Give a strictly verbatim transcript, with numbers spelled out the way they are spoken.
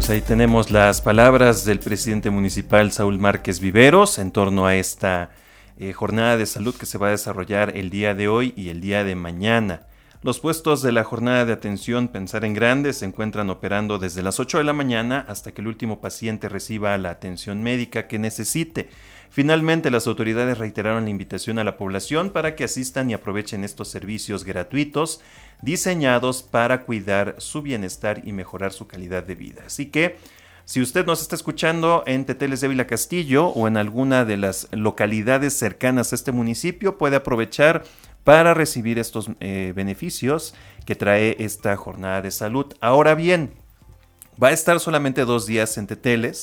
Pues ahí tenemos las palabras del presidente municipal Saúl Márquez Viveros en torno a esta eh, jornada de salud que se va a desarrollar el día de hoy y el día de mañana. Los puestos de la jornada de atención Pensar en Grande se encuentran operando desde las ocho de la mañana hasta que el último paciente reciba la atención médica que necesite. Finalmente, las autoridades reiteraron la invitación a la población para que asistan y aprovechen estos servicios gratuitos diseñados para cuidar su bienestar y mejorar su calidad de vida. Así que, si usted nos está escuchando en Teteles de Ávila Castillo o en alguna de las localidades cercanas a este municipio, puede aprovechar para recibir estos eh, beneficios que trae esta jornada de salud. Ahora bien, va a estar solamente dos días en Teteles.